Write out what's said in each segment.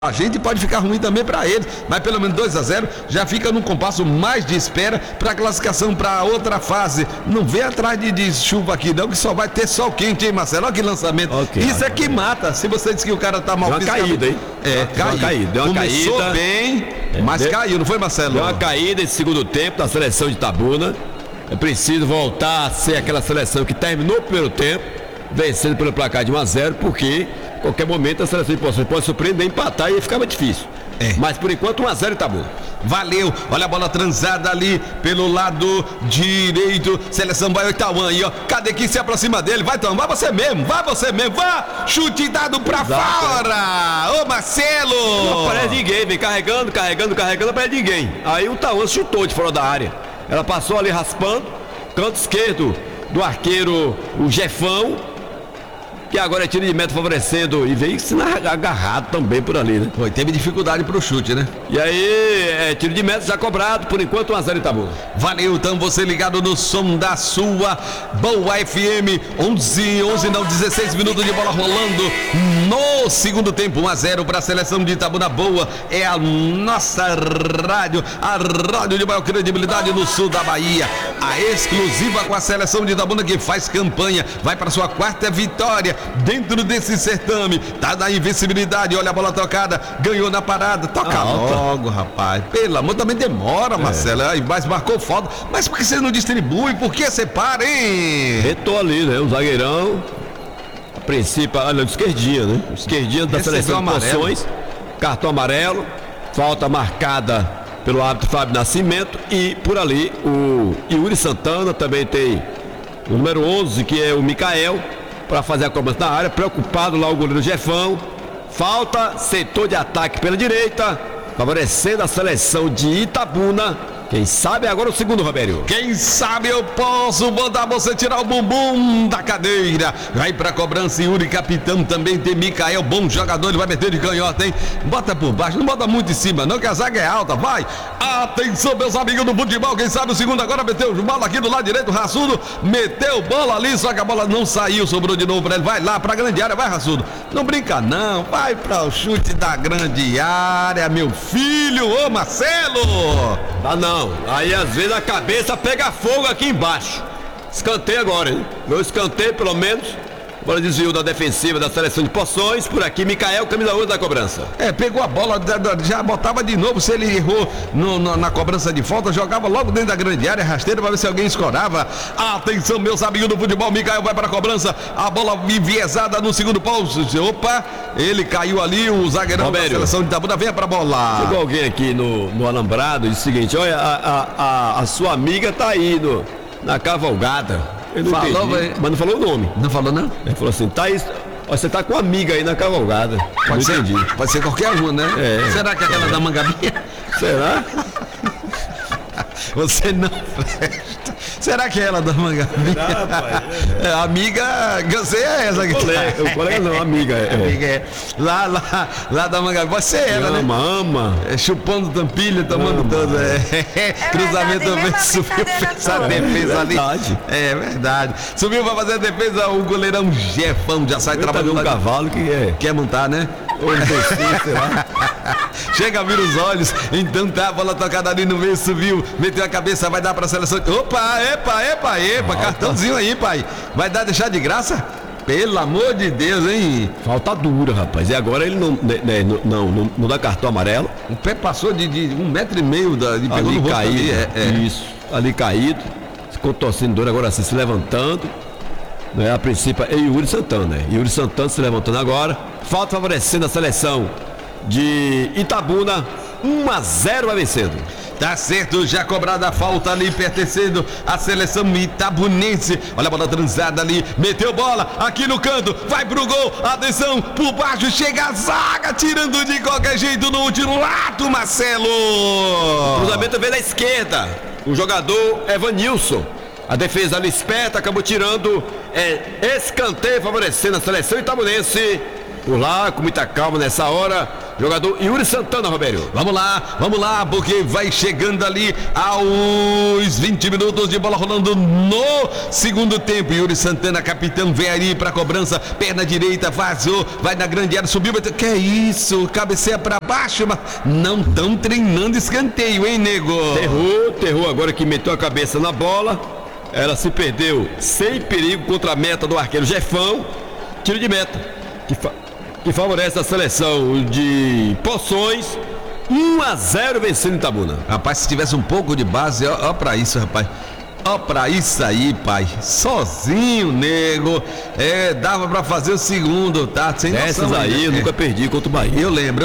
A gente pode ficar ruim também para eles, mas pelo menos 2-0 já fica num compasso mais de espera para classificação para outra fase. Não vem atrás de chuva aqui não, que só vai ter sol quente, hein, Marcelo? Olha que lançamento. Okay, isso é que mata. Se você diz que o cara tá mal deu uma caída, hein? Deu uma Começou caída. Bem, mas caiu, não foi, Marcelo? Deu uma caída esse segundo tempo da seleção de Itabuna. É preciso voltar a ser aquela seleção que terminou o primeiro tempo, vencendo pelo placar de 1-0, porque a qualquer momento a seleção de Poções pode surpreender, empatar e aí ficava difícil. Mas por enquanto 1-0 Itabuna. Valeu, olha a bola transada ali pelo lado direito. Seleção vai Oitauã aí, ó. Cadê que se aproxima dele? Vai, Tom, vai você mesmo, vá! Chute dado pra fora! Ô Marcelo! Não aparece ninguém, vem carregando, não aparece ninguém. Aí o Tauã chutou de fora da área. Ela passou ali raspando, canto esquerdo do arqueiro, o Jefão, que agora é tiro de meta favorecendo, e veio sendo agarrado também por ali, né? Foi, teve dificuldade pro chute, né? E aí, tiro de meta já cobrado, por enquanto 1-0 Itabuna. Valeu, então você ligado no som da sua Boa FM, 16 minutos de bola rolando no segundo tempo, 1-0 para a seleção de Itabuna. Boa é a nossa rádio, a rádio de maior credibilidade no sul da Bahia, a exclusiva com a seleção de Itabuna que faz campanha, vai para sua quarta vitória dentro desse certame, tá na invencibilidade. Olha a bola tocada, ganhou na parada, toca logo, rapaz, pelo amor, também demora, Marcelo, mas marcou falta, mas por que você não distribui, por que você para, hein? Retou ali, né, o zagueirão, a princípio, olha, esquerdinha, né, esquerdinha da seleção de Poções, cartão amarelo, falta marcada pelo árbitro Fábio Nascimento, e por ali o Yuri Santana também tem o número 11, que é o Micael, para fazer a cobrança na área, preocupado lá o goleiro Jefão. Falta, setor de ataque pela direita, favorecendo a seleção de Itabuna. Quem sabe agora o segundo, Robério. Quem sabe eu posso mandar você tirar o bumbum da cadeira. Vai pra cobrança, Yuri, capitão, também tem Micael, bom jogador, ele vai meter de canhota, hein? Bota por baixo, não bota muito em cima não, que a zaga é alta, vai. Atenção, meus amigos do futebol, quem sabe o segundo agora meteu bola aqui do lado direito, Raçudo meteu bola ali, só que a bola não saiu, sobrou de novo pra ele, vai lá pra grande área, vai, Raçudo. Não brinca não, vai pra o chute da grande área, meu filho, ô Marcelo. Ah não, aí às vezes a cabeça pega fogo aqui embaixo. Escanteio agora, hein? Meu escanteio pelo menos. Bola desviou da defensiva da seleção de Poções. Por aqui, Micael, camisa 8 da cobrança. Pegou a bola, já botava de novo. Se ele errou na cobrança de falta, jogava logo dentro da grande área, rasteira, para ver se alguém escorava. Atenção, meus amigos do futebol, Micael vai para a cobrança. A bola enviesada no segundo pau. Opa, ele caiu ali, o zagueirão Robério, da seleção de Itabuna, venha para a bola. Chegou alguém aqui no alambrado e disse o seguinte: olha, a sua amiga tá aí na cavalgada. Ele falou, mas não falou o nome. Não falou, não? Ele falou assim: Thaís, você tá com uma amiga aí na cavalgada. Pode ser, pode ser qualquer uma, né? Será que é aquela da Mangabinha? Será? Você não presta. Será que é ela da Mangabinha? Rapaz. Amiga, você é essa aqui. O colega não, amiga. Amiga é. Lá da Mangabinha. Você é ela, né? Ama. Chupando tampilha, tomando tudo. Cruzamento também subiu, fez a defesa ali. É verdade. Subiu pra fazer a defesa, o goleirão Jefão já sai trabalhando. Um cavalo que quer montar, né? Sei lá. Chega, vira os olhos. Então tá, a bola tocada ali no meio, subiu, meteu a cabeça, vai dar pra seleção. Opa, epa, cartãozinho aí, pai. Vai deixar de graça? Pelo amor de Deus, hein? Falta dura, rapaz. E agora ele não dá cartão amarelo. O pé passou de 1,5 metro de pegou ali no caído. Isso, ali caído. Ficou torcendo dor, agora assim, se levantando. A princípio é Yuri Santana, né? Yuri Santana se levantando agora. Falta favorecendo a seleção de Itabuna. 1-0 vai vencendo. Tá certo, já cobrada a falta ali, pertencendo à seleção itabunense. Olha a bola transada ali, meteu bola aqui no canto, vai pro gol, atenção, por baixo, chega a zaga, tirando de qualquer jeito no último lado, Marcelo. O cruzamento veio da esquerda, o jogador Evanilson. A defesa ali esperta, acabou tirando, escanteio favorecendo a seleção itabunense. Por lá, com muita calma nessa hora, jogador Yuri Santana, Robério. Vamos lá, porque vai chegando ali aos 20 minutos de bola rolando no segundo tempo. Yuri Santana, capitão, vem ali pra cobrança, perna direita, vazou, vai na grande área, subiu, bateu. Que é isso? Cabeceia pra baixo, mas não estão treinando escanteio, hein, nego? Terrou agora que meteu a cabeça na bola. Ela se perdeu sem perigo contra a meta do arqueiro Jefão. Tiro de meta que favorece a seleção de Poções. 1-0 vencendo Itabuna. Rapaz, se tivesse um pouco de base, ó pra isso, rapaz. Ó pra isso aí, pai. Sozinho, nego. Dava pra fazer o segundo, tá? Sem noção. Essas aí eu nunca perdi contra o Bahia. Eu lembro.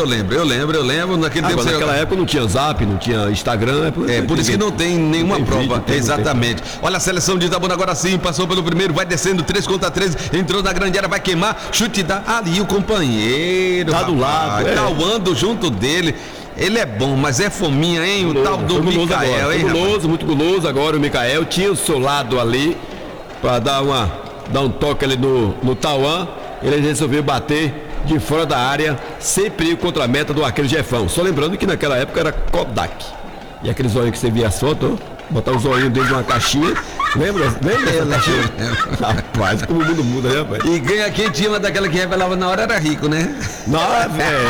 Naquela época não tinha Zap, não tinha Instagram. Por isso que não tem nenhuma prova. Exatamente. Olha a seleção de Itabuna agora sim, passou pelo primeiro, vai descendo 3 contra 3, entrou na grande área, vai queimar, chute dá ali o companheiro. Tá do lado. Tauando junto dele. Ele é bom, mas é fominha, hein? O tal do Micael, hein? Muito guloso agora o Micael. Tinha o seu lado ali para dar um toque ali no Tauan. Ele resolveu bater de fora da área, sem perigo contra a meta do arqueiro Jefão. Só lembrando que naquela época era Kodak. E aqueles olhinhos que você via as fotos, botar os olhinhos dentro de uma caixinha. Lembra dessa caixinha? Rapaz, como o mundo muda, né, rapaz? E ganha quem tinha uma daquela que revelava na hora era rico, né? Nossa,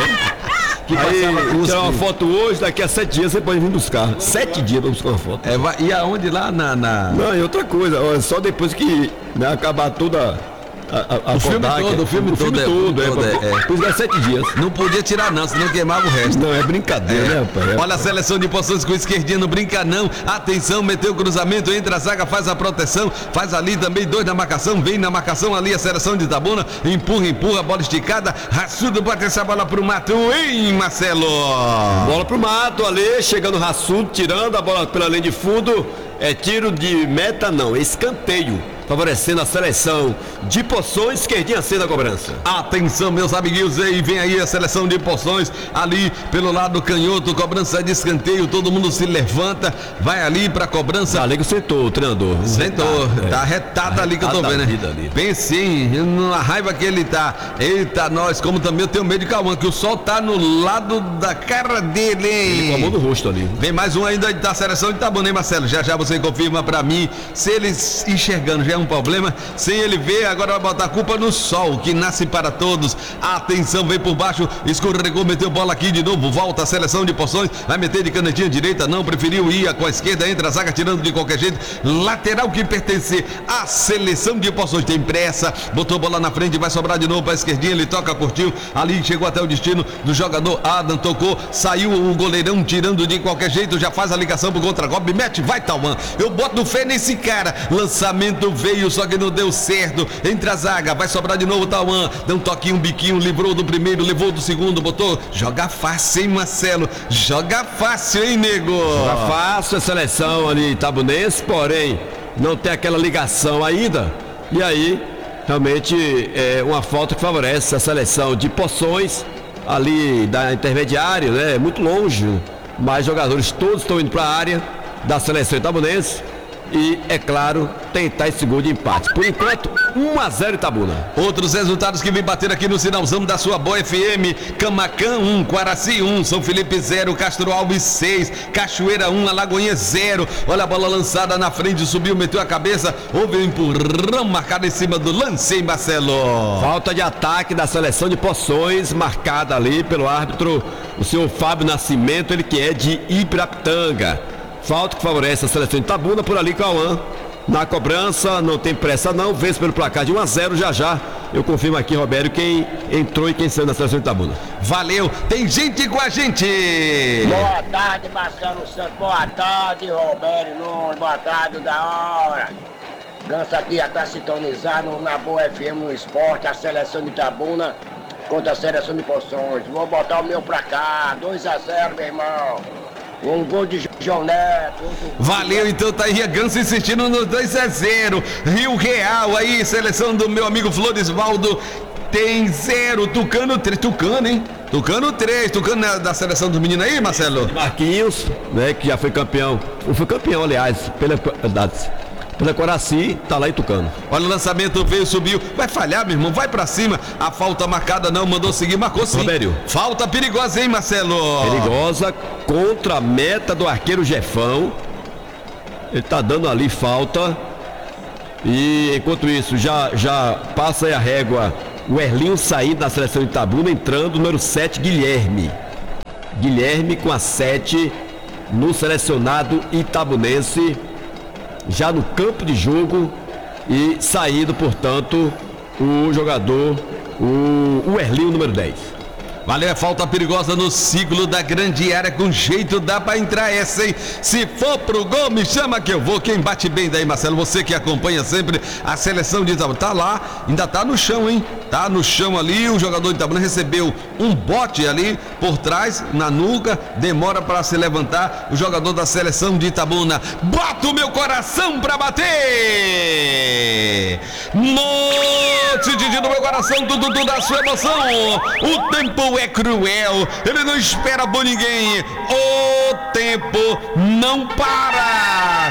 que aí, tirar uma foto hoje, daqui a 7 dias você pode vir buscar. 7 dias pra buscar uma foto. E aonde lá Não, e outra coisa, só depois que acabar toda o filme todo. Por 7 dias. Não podia tirar não, senão queimava o resto. Não, é brincadeira, né, rapaz? Olha a seleção de Poções com o esquerdinho, não brinca não. Atenção, meteu o cruzamento, entra a zaga, faz a proteção, faz ali também 2 na marcação, vem na marcação ali a seleção de Itabuna, empurra, bola esticada, Raçudo bate essa bola pro Mato, hein, Marcelo? Bola pro Mato ali, chegando Raçudo, tirando a bola pela linha de fundo, tiro de meta não, escanteio. Favorecendo a seleção de Poções, esquerdinha C na cobrança. Atenção, meus amiguinhos, e vem aí a seleção de Poções, ali pelo lado canhoto, cobrança de escanteio, todo mundo se levanta, vai ali pra cobrança. Ali que sentou o treinador. Sentou, tá retado ali que eu tô vendo, né? Pense na raiva que ele tá. Eita, nós, como também eu tenho medo de Cauã, que o sol tá no lado da cara dele, hein? Ele com a mão no rosto ali. Vem mais um ainda da seleção de Itabuna, hein, Marcelo? Já você confirma pra mim, se eles enxergando já é um problema, sem ele ver, agora vai botar a culpa no sol, que nasce para todos. Atenção, vem por baixo, escorregou, meteu bola aqui de novo, volta a seleção de Poções, vai meter de canetinha direita, não, preferiu ir com a esquerda, entra a zaga tirando de qualquer jeito, lateral que pertence à seleção de Poções, tem pressa, botou bola na frente, vai sobrar de novo para a esquerdinha, ele toca, curtiu, ali chegou até o destino do jogador Adam, tocou, saiu o goleirão tirando de qualquer jeito, já faz a ligação pro contra-golpe, mete, vai Tauan, eu boto fé nesse cara, lançamento veio, só que não deu certo, entre a zaga, vai sobrar de novo Tauan, deu um toquinho, um biquinho, livrou do primeiro, levou do segundo, botou, joga fácil, hein, Marcelo, joga fácil, hein, nego? Joga fácil a seleção ali itabunense, porém, não tem aquela ligação ainda, e aí, realmente, é uma falta que favorece a seleção de Poções, ali da intermediária, né, muito longe, mas jogadores todos estão indo para a área da seleção itabunense, e, é claro, tentar esse gol de empate. Por enquanto, 1-0 Itabuna. Outros resultados que vem bater aqui no sinalzão da sua Boa FM: Camacan 1, Quaraci 1, São Felipe 0, Castro Alves 6, Cachoeira 1, Alagoinha 0. Olha a bola lançada na frente, subiu, meteu a cabeça, houve um empurrão marcado em cima do lance, hein, Marcelo? Falta de ataque da seleção de Poções, marcada ali pelo árbitro, o senhor Fábio Nascimento, ele que é de Ibirapitanga. Falta que favorece a seleção de Itabuna, por ali Cauã. Na cobrança, não tem pressa não, vence pelo placar de 1-0, já eu confirmo aqui, Robério, quem entrou e quem saiu na seleção de Itabuna. Valeu, tem gente com a gente! Boa tarde, Marcelo Santos, boa tarde, Robério Nunes, boa tarde, da hora. Ganso aqui já está sintonizado na Boa FM no esporte, a seleção de Itabuna contra a seleção de Poções. Vou botar o meu pra cá, 2-0, meu irmão. Um gol de João Neto. Valeu, então tá aí a Ganso insistindo no 2-0. Rio Real aí, seleção do meu amigo Floresvaldo tem 0. Tucano 3, Tucano, hein? Tucano 3, Tucano da seleção do menino aí, Marcelo? Marquinhos, né, que já foi campeão. Foi campeão, aliás, Pela Coraci, tá lá em Tucano. Olha, o lançamento veio, subiu. Vai falhar, meu irmão. Vai pra cima. A falta marcada não, mandou seguir, marcou sim. Robério. Falta perigosa, hein, Marcelo? Perigosa contra a meta do arqueiro Jefão. Ele tá dando ali falta. E enquanto isso, já passa aí a régua. O Erlinho saindo da seleção de Itabuna, entrando, número 7, Guilherme. Guilherme com a 7 no selecionado itabunense. Já no campo de jogo e saindo, portanto, o jogador, o Erlinho, número 10. Valeu, é falta perigosa no ciclo da grande área, com jeito dá pra entrar essa, hein? Se for pro gol, me chama que eu vou. Quem bate bem daí, Marcelo? Você que acompanha sempre a seleção de Itabuna. Tá lá, ainda tá no chão, hein? Tá no chão ali, o jogador de Itabuna recebeu um bote ali por trás, na nuca, demora para se levantar. O jogador da seleção de Itabuna, bota o meu coração pra bater! Note do meu coração, tudo da sua emoção. O tempo é cruel, ele não espera por ninguém. O tempo não para.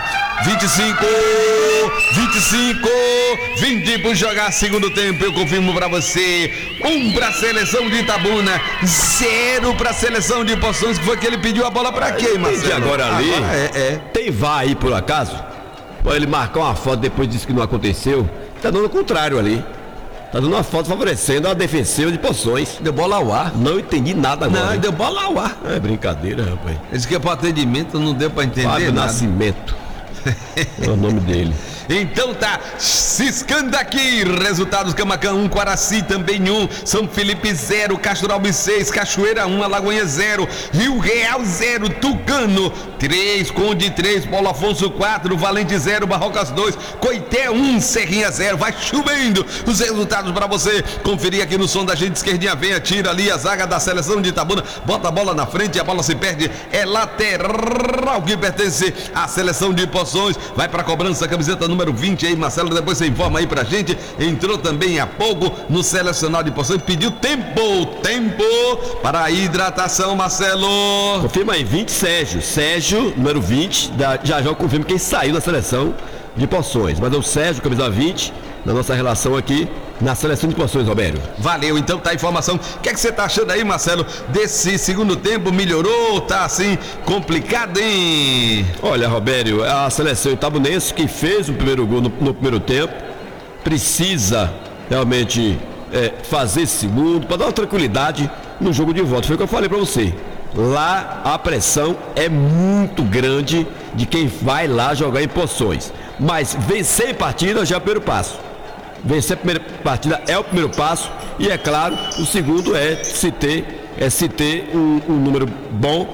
20 por jogar segundo tempo, eu confirmo pra você. 1 pra seleção de Itabuna, 0 pra seleção de Poções, que foi que ele pediu a bola pra quem, Marcelo? E agora ali, é. Tem VAR aí por acaso? Pode ele marcar uma foto, depois disse que não aconteceu. Tá dando o contrário ali. Tá dando uma foto favorecendo a defensiva de Poções. Deu bola ao ar. Não entendi nada agora. Não, deu bola ao ar. É brincadeira, rapaz. Esse que é pro atendimento, não deu pra entender Fábio nada. Nascimento. É o nome dele. Então tá, ciscando aqui, resultados: Camacan 1, Coraci também 1, São Felipe 0, Castro Alves 6, Cachoeira 1, Alagoinha 0, Rio Real 0, Tucano 3, Conde 3, Paulo Afonso 4, Valente 0, Barrocas 2, Coité 1, Serrinha 0, vai chovendo os resultados pra você conferir aqui no som da gente. Esquerdinha vem, tira ali a zaga da seleção de Itabuna, bota a bola na frente, a bola se perde, é lateral que pertence à seleção de Poções, vai pra cobrança, camiseta número 20 aí, Marcelo, depois você informa aí pra gente. Entrou também há pouco no selecionado de Poções, pediu tempo para a hidratação, Marcelo. Confirma aí, 20, Sérgio, número 20, já confirma quem saiu da seleção de Poções, mas é o Sérgio, camisa 20, na nossa relação aqui na seleção de Poções, Robério. Valeu, então tá a informação. O que é que você tá achando aí, Marcelo, desse segundo tempo? Melhorou? Tá assim, complicado, hein? Olha, Robério, a seleção itabunense que fez o primeiro gol no primeiro tempo, precisa realmente fazer esse segundo, para dar uma tranquilidade no jogo de volta. Foi o que eu falei para você. Lá a pressão é muito grande de quem vai lá jogar em Poções. Mas vencer partida já é o primeiro passo. Vencer a primeira partida é o primeiro passo. E é claro, o segundo é se ter um número bom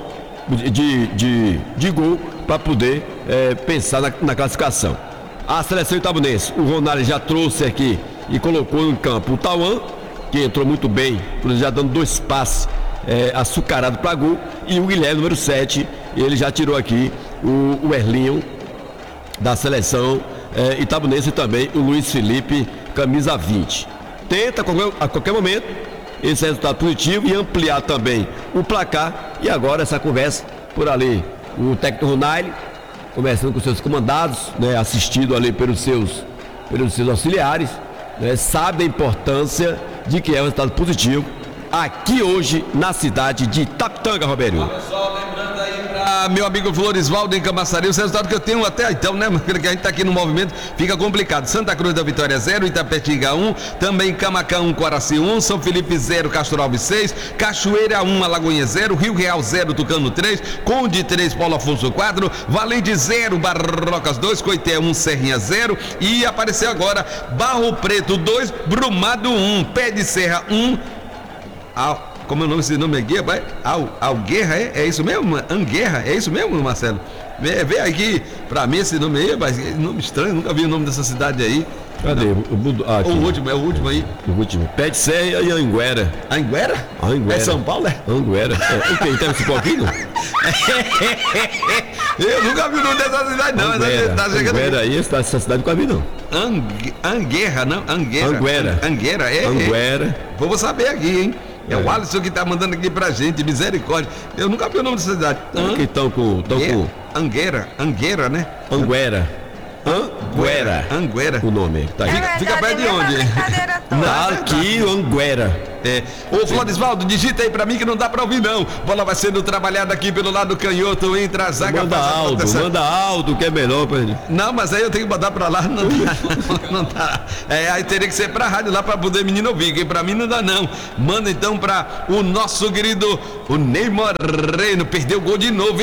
de gol para poder pensar na classificação. A seleção itabunense, o Ronaldo já trouxe aqui e colocou em campo o Tauan, que entrou muito bem, já dando 2 passes açucarado para gol, e o Guilherme, número 7, ele já tirou aqui o Erlinho da seleção itabunense, e também o Luiz Felipe, camisa 20. Tenta a qualquer momento esse resultado positivo e ampliar também o placar. E agora essa conversa por ali, o técnico Ronaldo conversando com seus comandados, assistido ali pelos seus auxiliares, sabe da importância de que é um resultado positivo aqui hoje na cidade de Itapitanga, Robério. Pessoal, lembrando aí pra meu amigo Floresvaldo em Camaçari, o resultado que eu tenho até então, né? Porque a gente tá aqui no movimento, fica complicado. Santa Cruz da Vitória 0, Itapetinga 1, também Camacan 1, Coraci 1, São Felipe 0, Castro Alves 6, Cachoeira 1, Alagoinha 0, Rio Real 0, Tucano 3, Conde 3, Paulo Afonso 4, Valente 0, Barrocas 2, Coité 1, Serrinha 0, e apareceu agora Barro Preto 2, Brumado 1, Pé de Serra 1, como é o nome desse nome aqui, rapaz? Alguerra, é isso mesmo? Anguerra, é isso mesmo, Marcelo? Vê aqui pra mim esse nome aí, rapaz, nome estranho, nunca vi o nome dessa cidade aí. Cadê? O último aí. O último. Pé de Serra e Anguera. Anguera? Anguera. É São Paulo, é? Anguera. O que? Tem esse pouquinho? Eu nunca vi o nome dessa cidade, não. Anguera. Tá chegando Anguera aí, essa cidade nunca vi, não. Anguerra, não? Anguera. Anguera, é? Anguera. Vamos saber aqui, hein? É o Alisson que tá mandando aqui pra gente, misericórdia. Eu nunca vi o nome dessa cidade. Que estão com... Anguera, né? Anguera. Anguera. Anguera. O nome. Tá aí. Fica perto de onde? Tá aqui, Anguera. Ô Florisvaldo, digita aí pra mim que não dá pra ouvir não. Bola vai sendo trabalhada aqui pelo lado canhoto, entra a zaga. Manda Aldo, que é melhor pra ele. Não, mas aí eu tenho que mandar pra lá, não dá. Não dá. Aí teria que ser pra rádio lá pra poder menino ouvir, que pra mim não dá não. Manda então pra o nosso querido, o Ney Moreno, perdeu o gol de novo.